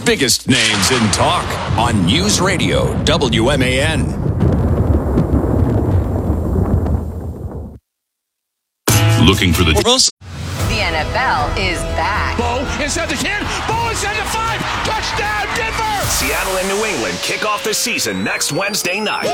biggest names in talk on News Radio WMAN. Looking for the NFL is back. Bo inside the 10. Bo inside the 5. Touchdown, Denver! Seattle and New England kick off the season next Wednesday night.